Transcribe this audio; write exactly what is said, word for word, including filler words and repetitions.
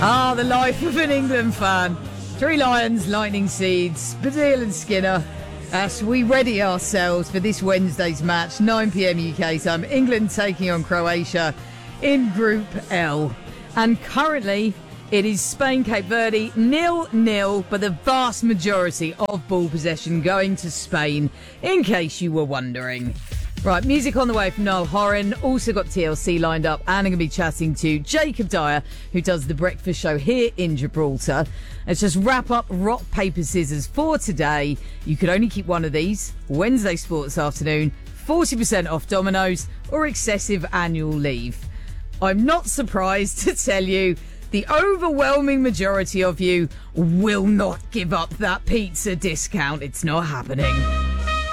Ah, the life of an England fan. Three Lions, Lightning Seeds, Badil and Skinner. As we ready ourselves for this Wednesday's match, nine p.m. U K time, England taking on Croatia in Group L. And currently, it is Spain-Cape Verde, nil-nil, but the vast majority of ball possession going to Spain, in case you were wondering. Right, music on the way from Niall Horan. Also got T L C lined up, and I'm going to be chatting to Jacob Dyer, who does the breakfast show here in Gibraltar. Let's just wrap up rock, paper, scissors for today. You could only keep one of these. Wednesday Sports Afternoon, forty percent off Domino's or excessive annual leave. I'm not surprised to tell you the overwhelming majority of you will not give up that pizza discount. It's not happening.